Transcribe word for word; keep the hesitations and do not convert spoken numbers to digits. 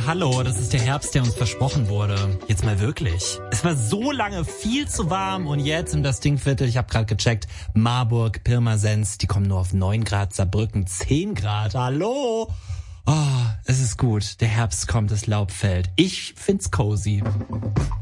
Ja, hallo, das ist der Herbst, der uns versprochen wurde. Jetzt mal wirklich. Es war so lange viel zu warm und jetzt im das Dingviertel, ich habe gerade gecheckt, Marburg, Pirmasens, die kommen nur auf neun Grad, Saarbrücken zehn Grad. Hallo? Oh, es ist gut. Der Herbst kommt, das Laub fällt. Ich find's cozy.